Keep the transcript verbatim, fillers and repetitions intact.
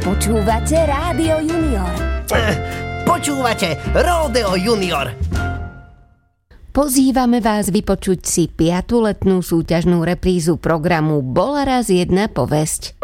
Počúvate Rádio Junior. Počúvate Ródeo Junior. Pozývame vás vypočuť si piatu letnú súťažnú reprízu programu Bola raz jedna povesť.